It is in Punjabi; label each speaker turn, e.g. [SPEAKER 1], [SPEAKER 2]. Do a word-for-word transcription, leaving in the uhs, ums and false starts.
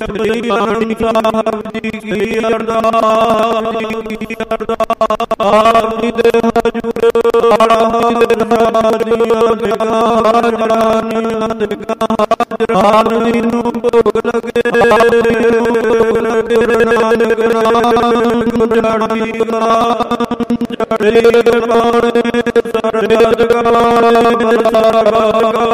[SPEAKER 1] ਸ੍ਰੀ ਬਾਣੀ ਸਾਹਿਬ ਜੀ ਕੀ ਅਰਦਾਸ ਕੀ ਅਰਦਾਸ ਜੀ ਦੇ ਹਜੂਰ ਆਲਾ ਦੇ ਸਾਜੀਓ ਨਿਗਾਹ ਜਲਾਨੀ ਨਿਗਾਹ ਜਲਾਨੀ ਨੂੰ ਭੋਗ ਲਗੇ ਭੋਗ ਲਗੇ ਨਾਨਕ ਨਾਮ ਗੁਜਰਾਤੀ ਕਲਾ ਜੜੇ ਬਾਣੇ ਸਰਬਤ ਗਾਏ